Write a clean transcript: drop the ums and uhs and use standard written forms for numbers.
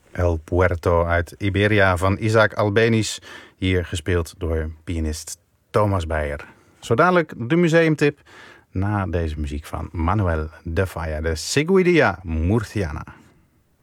El Puerto uit Iberia van Isaac Albeniz, hier gespeeld door pianist Thomas Beyer. Zo dadelijk de museumtip na deze muziek van Manuel de Falla, de Seguidilla Murciana.